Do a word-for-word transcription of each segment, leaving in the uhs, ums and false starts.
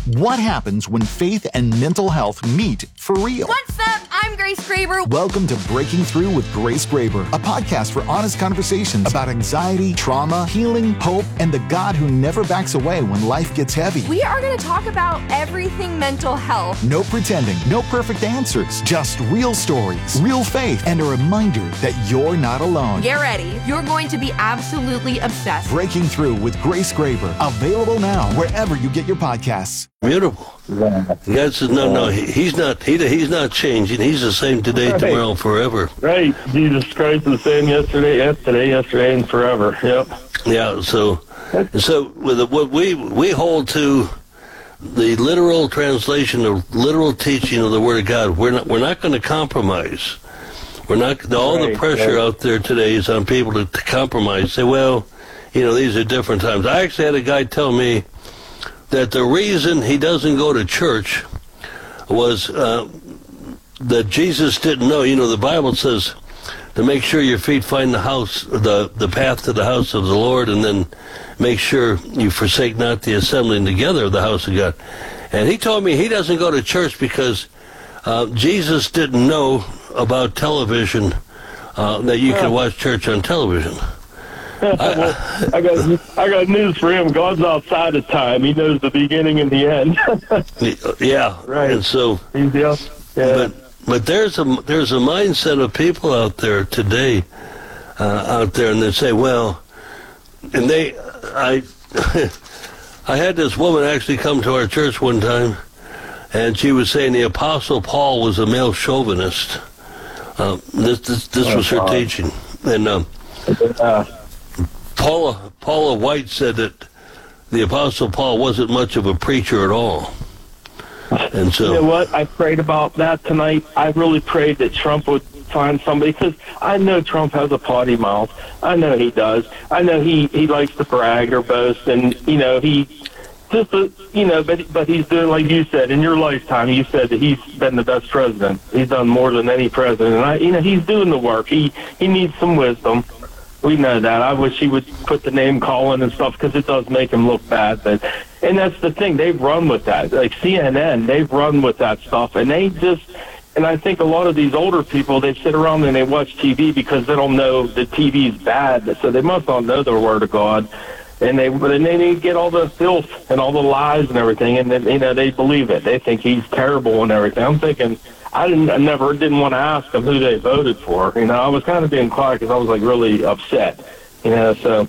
What happens when faith and mental health meet for real? What's up? I'm Grace Graber. Welcome to Breaking Through with Grace Graber, a podcast for honest conversations about anxiety, trauma, healing, hope, and the God who never backs away when life gets heavy. We are going to talk about everything mental health. No pretending, no perfect answers, just real stories, real faith, and a reminder that you're not alone. Get ready. You're going to be absolutely obsessed. Breaking Through with Grace Graber, available now wherever you get your podcasts. Mutable. God says, no, no, he, he's not. He, he's not changing. He's the same today, right. tomorrow, forever. Right. Jesus Christ is the same yesterday, yesterday, yesterday, and forever. Yep. Yeah. So, so with the, what we we hold to the literal translation, the literal teaching of the Word of God. We're not. We're not going to compromise. We're not. All right, the pressure right. out there today is on people to, to compromise. Say, well, you know, these are different times. I actually had a guy tell me that the reason he doesn't go to church was uh, that Jesus didn't know. You know, the Bible says to make sure your feet find the house, the the path to the house of the Lord, and then make sure you forsake not the assembling together of the house of God. And he told me he doesn't go to church because uh, Jesus didn't know about television, uh, that you can watch church on television. well, I got I got news for him. God's outside of time. He knows the beginning and the end. Yeah, right. And so, He's the, yeah. but but there's a there's a mindset of people out there today, uh, out there, and they say, well, and they, I, I had this woman actually come to our church one time, and she was saying the Apostle Paul was a male chauvinist. Uh, this this, this oh, was her God. teaching, and um, uh, Paula Paula White said that the Apostle Paul wasn't much of a preacher at all. And so, you know what? I prayed about that tonight. I really prayed that Trump would find somebody, because I know Trump has a potty mouth. I know he does. I know he, he likes to brag or boast, and, you know, he just, uh, you know, but, but he's doing, like you said, in your lifetime, you said that he's been the best president. He's done more than any president. And, I, you know, he's doing the work. He, he needs some wisdom. We know that. I wish he would put the name calling and stuff, because it does make him look bad. But and that's the thing. They've run with that. Like C N N, they've run with that stuff. And they just, and I think a lot of these older people, they sit around and they watch T V because they don't know that T V is bad. So they must not know the Word of God. And they, and they, they get all the filth and all the lies and everything. And then, you know, they believe it. They think he's terrible and everything. I'm thinking, I didn't. I never didn't want to ask them who they voted for. You know, I was kind of being quiet because I was like really upset. You know, so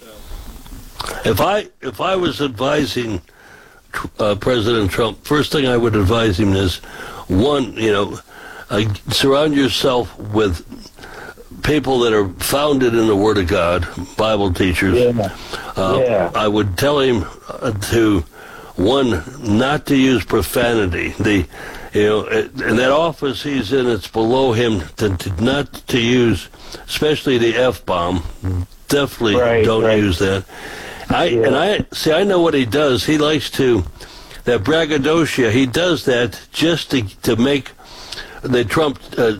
if I if I was advising uh, President Trump, first thing I would advise him is, one, you know, uh, surround yourself with people that are founded in the Word of God, Bible teachers. yeah, Uh, yeah. I would tell him uh, to, one, not to use profanity. The You know, in that office he's in, it's below him to, to not to use, especially the F-bomb. Definitely Right, don't right. use that. I Yeah. and I see. I know what he does. He likes to that braggadocio. He does that just to to make the Trump uh,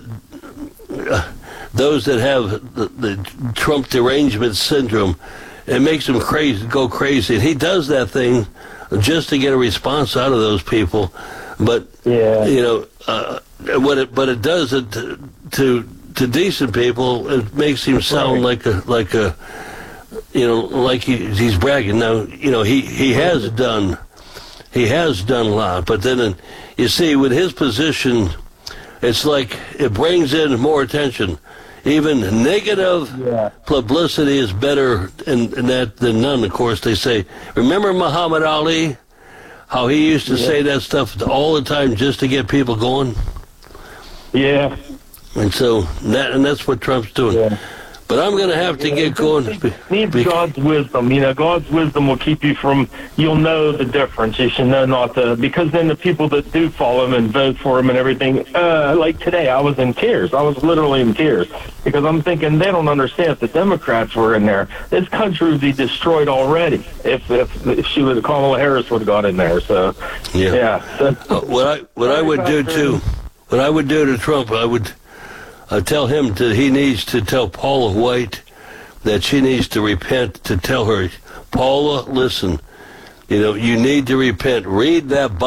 uh, those that have the, the Trump derangement syndrome. It makes them crazy, go crazy. And he does that thing just to get a response out of those people. But Yeah. you know uh, what it, but it does it to, to to decent people. It makes him sound Right. like a like a you know like he, he's bragging. Now you know he, he has done he has done a lot, but then uh, you see with his position, it's like it brings in more attention. Even negative Yeah. publicity is better in, in that than none. Of course, they say. Remember Muhammad Ali? How he used to Yeah. say that stuff all the time just to get people going, Yeah. and so that and that's what Trump's doing. Yeah. But I'm going to have to get going. Needs be- God's wisdom. You know, God's wisdom will keep you from, you'll know the difference. You should know not to, because then the people that do follow him and vote for him and everything, uh, like today, I was in tears. I was literally in tears because I'm thinking they don't understand if the Democrats were in there, this country would be destroyed already if if, if she would, Kamala Harris would have got in there. So, Yeah. yeah. So, Uh, what I what I would do too, what I would do to Trump, I would uh, tell him that he needs to tell Paula White that she needs to repent. To tell her, Paula, listen, you know, you need to repent. Read that Bible.